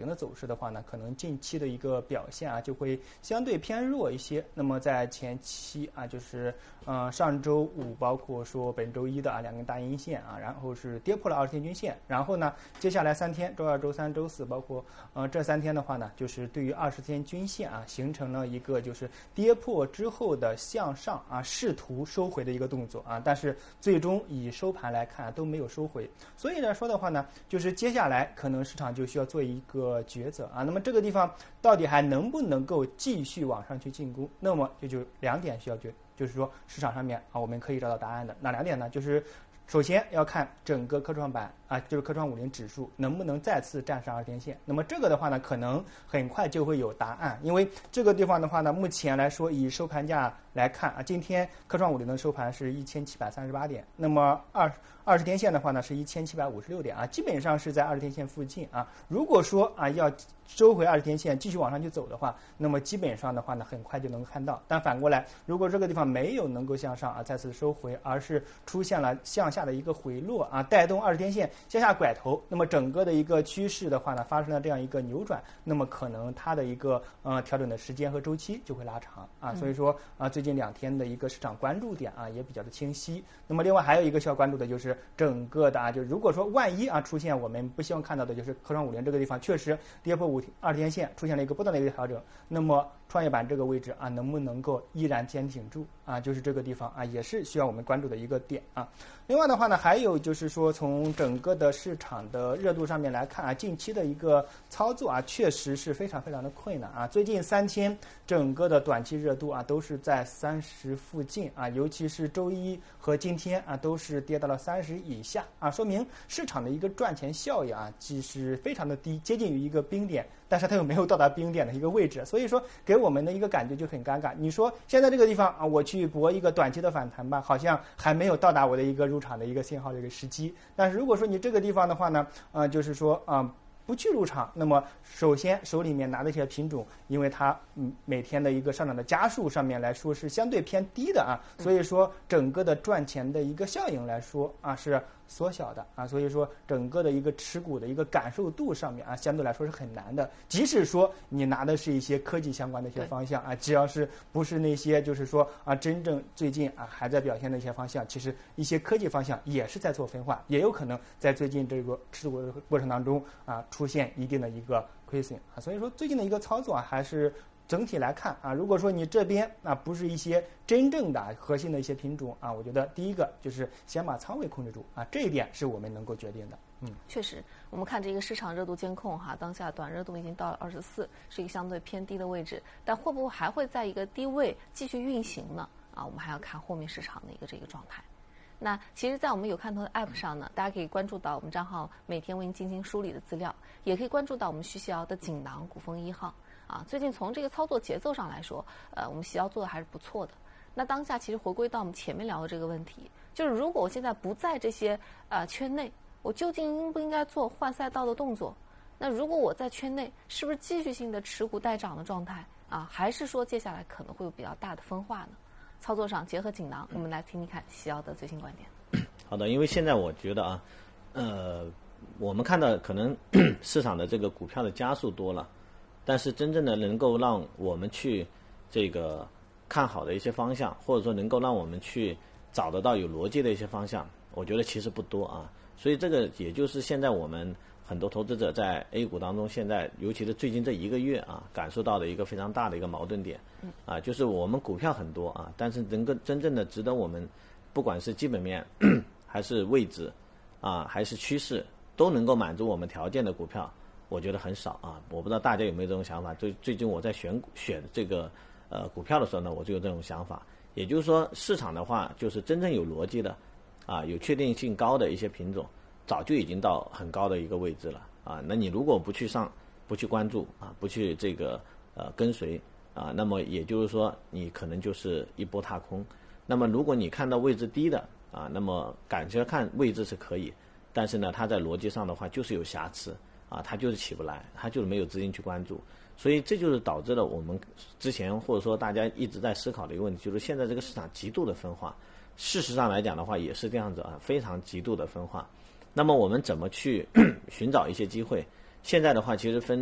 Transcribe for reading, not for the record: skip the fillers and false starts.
零的走势的话呢，可能近期的一个表现啊就会相对偏弱一些。那么在前期啊，就是上周五包括说本周一的2根大阴线啊，然后是跌破了20天均线，然后呢接下来3天，周二、周三、周四，包括这3天的话呢，就是对于20天均线啊形成了一个就是跌破之后的向上啊试图收回的一个动作啊，但是最终以收盘来看都没有收回。所以来说的话呢，就是接下来可能市场就需要做一个抉择啊。那么这个地方到底还能不能够继续往上去进攻？那么就2点需要就是说市场上面啊我们可以找到答案的。哪2点呢？就是首先要看整个科创板啊，就是科创50指数能不能再次站上20天线。那么这个的话呢，可能很快就会有答案，因为这个地方的话呢，目前来说以收盘价来看啊，今天科创50的收盘是1738点，那么20天线的话呢是1756点啊，基本上是在20天线附近啊。如果说啊要收回20天线继续往上去走的话，那么基本上的话呢很快就能看到。但反过来，如果这个地方没有能够向上啊再次收回，而是出现了向下的一个回落啊，带动20天线向下拐头，那么整个的一个趋势的话呢发生了这样一个扭转，那么可能它的一个调整的时间和周期就会拉长啊。所以说啊最近2天的一个市场关注点啊也比较的清晰。那么另外还有一个需要关注的就是整个的啊，就如果说万一啊出现我们不希望看到的，就是科创50这个地方确实跌破20天线，出现了一个不断的一个调整，那么创业板这个位置啊能不能够依然坚挺住啊，就是这个地方啊也是需要我们关注的一个点啊。另外的话呢，还有就是说从整个的市场的热度上面来看啊，近期的一个操作啊确实是非常非常的困难啊。最近3天整个的短期热度啊都是在30附近啊，尤其是周一和今天啊都是跌到了30以下啊，说明市场的一个赚钱效应啊即是非常的低，接近于一个冰点，但是它又没有到达冰点的一个位置，所以说给我们的一个感觉就很尴尬。你说现在这个地方啊，我去搏一个短期的反弹吧，好像还没有到达我的一个入场的一个信号的一个时机。但是如果说你这个地方的话呢，就是说不去入场，那么首先手里面拿的一些品种，因为它每天的一个上涨的家数上面来说是相对偏低的啊，所以说整个的赚钱的一个效应来说啊是缩小的啊，所以说整个的一个持股的一个感受度上面啊，相对来说是很难的。即使说你拿的是一些科技相关的一些方向啊，只要是不是那些就是说啊真正最近啊还在表现的一些方向，其实一些科技方向也是在做分化，也有可能在最近这个持股的过程当中啊出现一定的一个亏损啊。所以说最近的一个操作啊还是整体来看啊，如果说你这边啊不是一些真正的核心的一些品种啊，我觉得第一个就是先把仓位控制住啊，这一点是我们能够决定的。 确实，我们看这个市场热度监控哈，当下短热度已经到了24，是一个相对偏低的位置，但会不会还会在一个低位继续运行呢？啊，我们还要看后面市场的一个这个状态。那其实，在我们有看头的 App 上呢，大家可以关注到我们账号每天为您进行梳理的资料，也可以关注到我们徐熙瑶的锦囊股风1号。啊，最近从这个操作节奏上来说，我们徐瑶做的还是不错的。那当下其实回归到我们前面聊的这个问题，就是如果我现在不在这些圈内，我究竟应不应该做换赛道的动作？那如果我在圈内，是不是继续性的持股待涨的状态啊？还是说接下来可能会有比较大的分化呢？操作上结合锦囊，我们来听听看徐瑶的最新观点。 好的，因为现在我觉得啊，我们看到可能市场的这个股票的家数多了，但是真正的能够让我们去这个看好的一些方向，或者说能够让我们去找得到有逻辑的一些方向，我觉得其实不多啊。所以这个也就是现在我们很多投资者在 A 股当中，现在尤其是最近这1个月啊，感受到的一个非常大的一个矛盾点啊，就是我们股票很多啊，但是能够真正的值得我们不管是基本面还是位置啊，还是趋势都能够满足我们条件的股票，我觉得很少啊。我不知道大家有没有这种想法。最近我在选这个股票的时候呢，我就有这种想法。也就是说，市场的话，就是真正有逻辑的啊，有确定性高的一些品种，早就已经到很高的一个位置了啊。那你如果不去关注啊，不去这个跟随啊，那么也就是说你可能就是一波踏空。那么如果你看到位置低的啊，那么感觉看位置是可以，但是呢，它在逻辑上的话就是有瑕疵啊，它就是起不来，它就是没有资金去关注。所以这就是导致了我们之前或者说大家一直在思考的一个问题，就是现在这个市场极度的分化。事实上来讲的话也是这样子啊，非常极度的分化。那么我们怎么去寻找一些机会？现在的话其实分